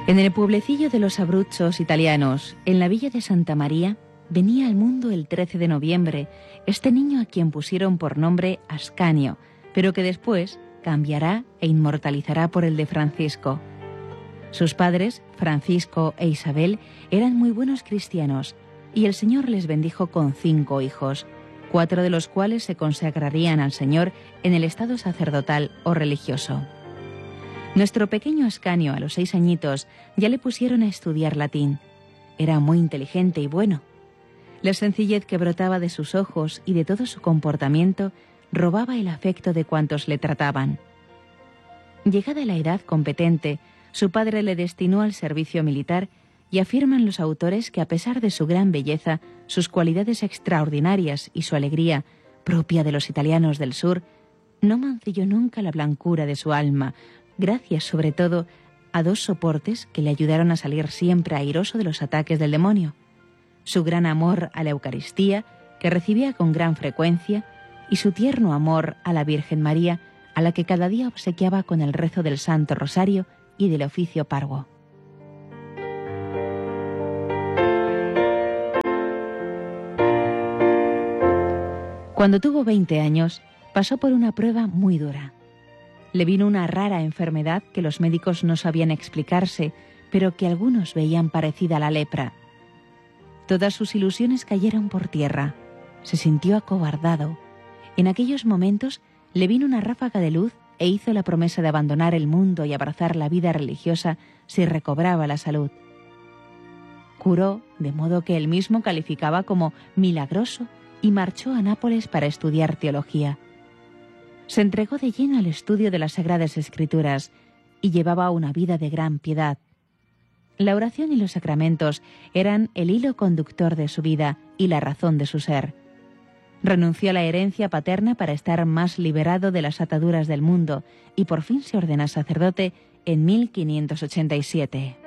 En el pueblecillo de los Abruzos italianos, en la villa de Santa María, venía al mundo el 13 de noviembre este niño a quien pusieron por nombre Ascanio, pero que después cambiará e inmortalizará por el de Francisco. Sus padres, Francisco e Isabel, eran muy buenos cristianos y el Señor les bendijo con 5 hijos, 4 de los cuales se consagrarían al Señor en el estado sacerdotal o religioso. Nuestro pequeño Ascanio, a los 6 añitos, ya le pusieron a estudiar latín. Era muy inteligente y bueno. La sencillez que brotaba de sus ojos y de todo su comportamiento robaba el afecto de cuantos le trataban. Llegada la edad competente, su padre le destinó al servicio militar y afirman los autores que a pesar de su gran belleza, sus cualidades extraordinarias y su alegría, propia de los italianos del sur, no mancilló nunca la blancura de su alma, gracias sobre todo a 2 soportes que le ayudaron a salir siempre airoso de los ataques del demonio: su gran amor a la Eucaristía, que recibía con gran frecuencia, y su tierno amor a la Virgen María, a la que cada día obsequiaba con el rezo del Santo Rosario y del oficio parvo. Cuando tuvo 20 años, pasó por una prueba muy dura. Le vino una rara enfermedad que los médicos no sabían explicarse, pero que algunos veían parecida a la lepra. Todas sus ilusiones cayeron por tierra. Se sintió acobardado. En aquellos momentos le vino una ráfaga de luz e hizo la promesa de abandonar el mundo y abrazar la vida religiosa si recobraba la salud. Curó, de modo que él mismo calificaba como milagroso, y marchó a Nápoles para estudiar teología. Se entregó de lleno al estudio de las Sagradas Escrituras y llevaba una vida de gran piedad. La oración y los sacramentos eran el hilo conductor de su vida y la razón de su ser. Renunció a la herencia paterna para estar más liberado de las ataduras del mundo y por fin se ordena sacerdote en 1587.